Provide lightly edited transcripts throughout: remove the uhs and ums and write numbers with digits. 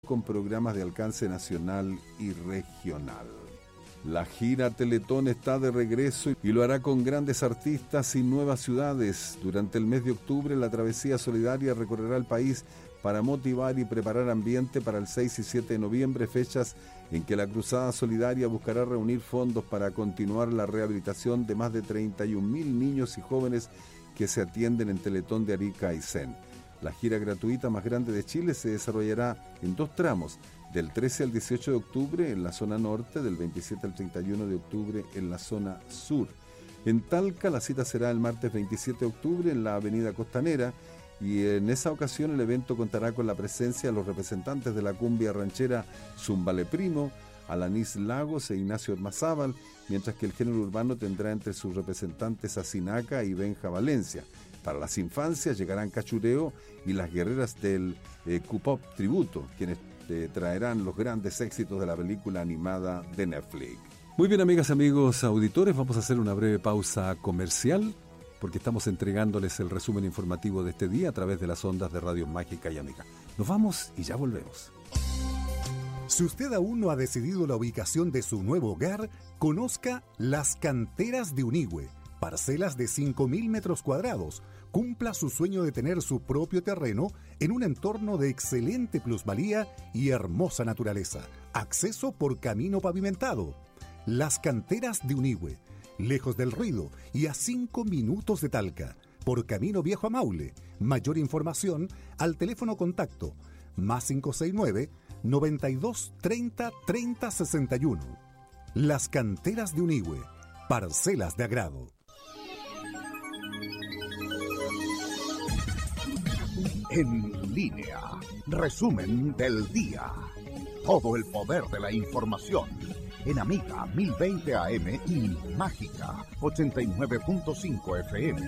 con programas de alcance nacional y regional. La gira Teletón está de regreso y lo hará con grandes artistas y nuevas ciudades. Durante el mes de octubre, la Travesía Solidaria recorrerá el país para motivar y preparar ambiente para el 6 y 7 de noviembre, fechas en que la Cruzada Solidaria buscará reunir fondos para continuar la rehabilitación de más de 31.000 niños y jóvenes que se atienden en Teletón de Arica a Aysén. La gira gratuita más grande de Chile se desarrollará en 2 tramos, del 13 al 18 de octubre en la zona norte, del 27 al 31 de octubre en la zona sur. En Talca la cita será el martes 27 de octubre en la avenida Costanera y en esa ocasión el evento contará con la presencia de los representantes de la cumbia ranchera Zumbale Primo, Alanis Lagos e Ignacio Ormazábal, mientras que el género urbano tendrá entre sus representantes a Sinaca y Benja Valencia. Para las infancias llegarán Cachureo y las guerreras del Q-Pop Tributo, quienes traerán los grandes éxitos de la película animada de Netflix. Muy bien, amigas y amigos auditores, vamos a hacer una breve pausa comercial porque estamos entregándoles el resumen informativo de este día a través de las ondas de Radio Mágica y Amiga. Nos vamos y ya volvemos. Si usted aún no ha decidido la ubicación de su nuevo hogar, conozca Las Canteras de Unigüe. Parcelas de 5.000 metros cuadrados. Cumpla su sueño de tener su propio terreno en un entorno de excelente plusvalía y hermosa naturaleza. Acceso por camino pavimentado. Las Canteras de Unigüe. Lejos del ruido y a 5 minutos de Talca. Por camino viejo a Maule. Mayor información al teléfono contacto más 569 92 30 30 61. Las Canteras de Unigüe. Parcelas de agrado. En línea, resumen del día. Todo el poder de la información en Amiga 1020 AM y Mágica 89.5 FM.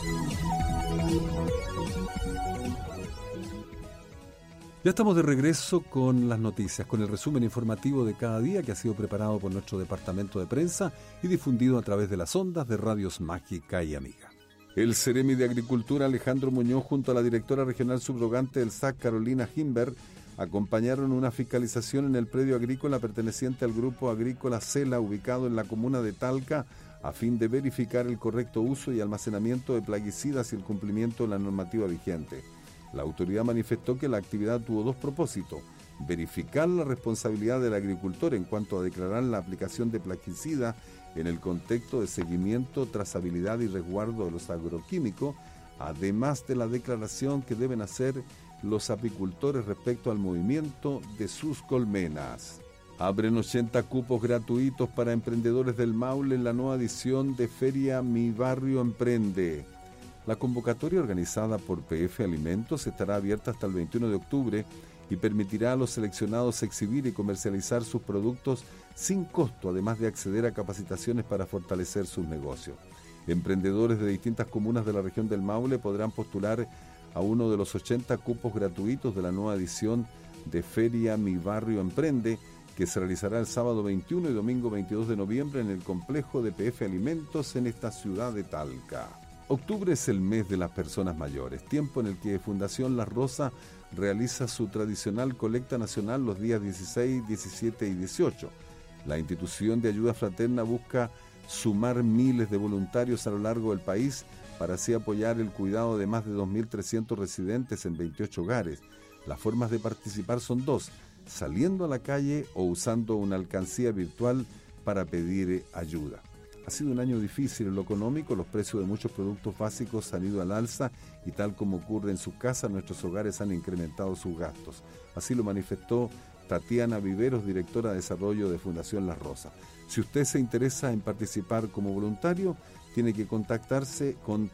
Ya estamos de regreso con las noticias, con el resumen informativo de cada día que ha sido preparado por nuestro departamento de prensa y difundido a través de las ondas de Radios Mágica y Amiga. El Ceremi de Agricultura Alejandro Muñoz junto a la directora regional subrogante del SAC Carolina Himberg acompañaron una fiscalización en el predio agrícola perteneciente al Grupo Agrícola Cela ubicado en la comuna de Talca a fin de verificar el correcto uso y almacenamiento de plaguicidas y el cumplimiento de la normativa vigente. La autoridad manifestó que la actividad tuvo 2 propósitos: verificar la responsabilidad del agricultor en cuanto a declarar la aplicación de plaguicida en el contexto de seguimiento, trazabilidad y resguardo de los agroquímicos, además de la declaración que deben hacer los apicultores respecto al movimiento de sus colmenas. Abren 80 cupos gratuitos para emprendedores del Maule en la nueva edición de Feria Mi Barrio Emprende. La convocatoria organizada por PF Alimentos estará abierta hasta el 21 de octubre y permitirá a los seleccionados exhibir y comercializar sus productos sin costo, además de acceder a capacitaciones para fortalecer sus negocios. Emprendedores de distintas comunas de la región del Maule podrán postular a uno de los 80 cupos gratuitos de la nueva edición de Feria Mi Barrio Emprende, que se realizará el sábado 21 y domingo 22 de noviembre en el complejo de PF Alimentos en esta ciudad de Talca. Octubre es el mes de las personas mayores, tiempo en el que Fundación La Rosa realiza su tradicional colecta nacional los días 16, 17 y 18. La institución de ayuda fraterna busca sumar miles de voluntarios a lo largo del país para así apoyar el cuidado de más de 2.300 residentes en 28 hogares. Las formas de participar son 2, saliendo a la calle o usando una alcancía virtual para pedir ayuda. Ha sido un año difícil en lo económico, los precios de muchos productos básicos han ido al alza y tal como ocurre en sus casas, nuestros hogares han incrementado sus gastos. Así lo manifestó Tatiana Viveros, directora de desarrollo de Fundación La Rosa. Si usted se interesa en participar como voluntario, tiene que contactarse con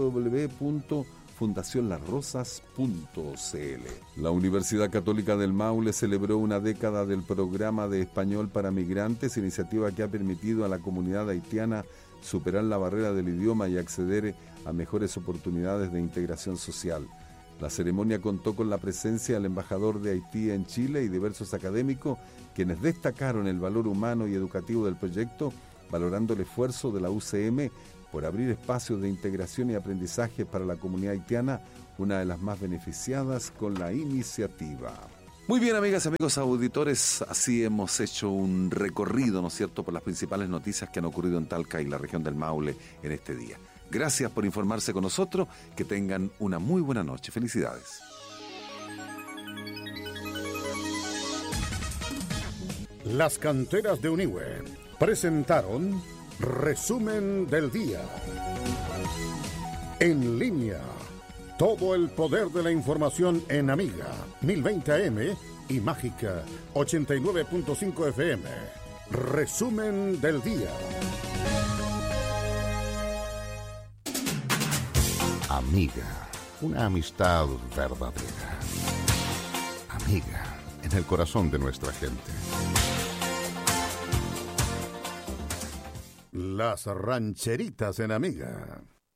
www.fundacionlarrosas.cl. La Universidad Católica del Maule celebró una década del programa de español para migrantes, iniciativa que ha permitido a la comunidad haitiana superar la barrera del idioma y acceder a mejores oportunidades de integración social. La ceremonia contó con la presencia del embajador de Haití en Chile y diversos académicos, quienes destacaron el valor humano y educativo del proyecto, valorando el esfuerzo de la UCM por abrir espacios de integración y aprendizaje para la comunidad haitiana, una de las más beneficiadas con la iniciativa. Muy bien, amigas y amigos auditores, así hemos hecho un recorrido, ¿no es cierto?, por las principales noticias que han ocurrido en Talca y la región del Maule en este día. Gracias por informarse con nosotros, que tengan una muy buena noche. Felicidades. Las canteras de Unihue presentaron Resumen del Día. En línea. Todo el poder de la información en Amiga 1020 AM y Mágica 89.5 FM. Resumen del día. Amiga, una amistad verdadera. Amiga, en el corazón de nuestra gente. Las rancheritas en Amiga.